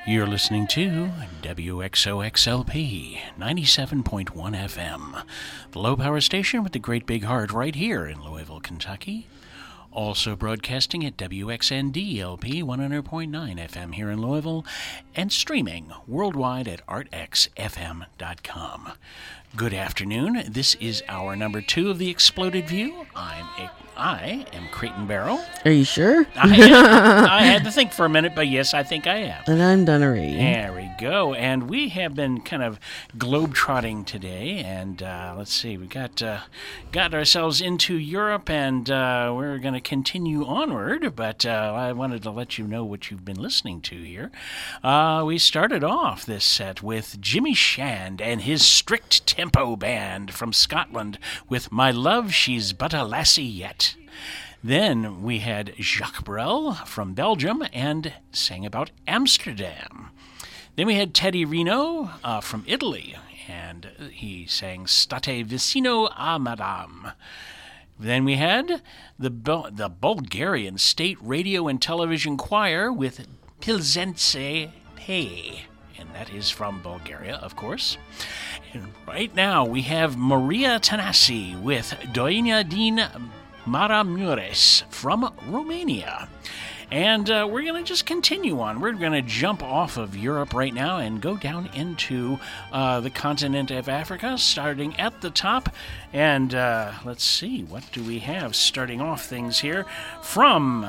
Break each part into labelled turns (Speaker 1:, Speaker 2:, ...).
Speaker 1: You're listening to WXOXLP 97.1 FM, the low-power station with the great big heart right here in Louisville, Kentucky. Also broadcasting at WXNDLP 100.9 FM here in Louisville and streaming worldwide at artxfm.com. Good afternoon. This is hour number 2 of The Exploded View. I am Creighton Barrow.
Speaker 2: Are you sure?
Speaker 1: I had to think for a minute, but yes, I think I am.
Speaker 2: And I'm Dunnery.
Speaker 1: There we go. And we have been kind of globe-trotting today, and let's see, we got ourselves into Europe, and we're going to continue onward, but I wanted to let you know what you've been listening to here. We started off this set with Jimmy Shand and his Strict Tempo Band from Scotland with My Love, She's But a Lassie Yet. Then we had Jacques Brel from Belgium and sang about Amsterdam. Then we had Teddy Reno from Italy, and he sang State Vicino a Madame. Then we had the Bulgarian State Radio and Television Choir with Pilzence Pei, and that is from Bulgaria, of course. And right now we have Maria Tanasi with Doina Din Maramureș from Romania. And we're going to just continue on. We're going to jump off of Europe right now and go down into the continent of Africa, starting at the top. And let's see, what do we have starting off things here from...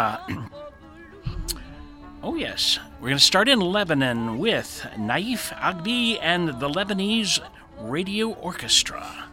Speaker 1: oh, yes. We're going to start in Lebanon with Naif Agbi and the Lebanese Radio Orchestra.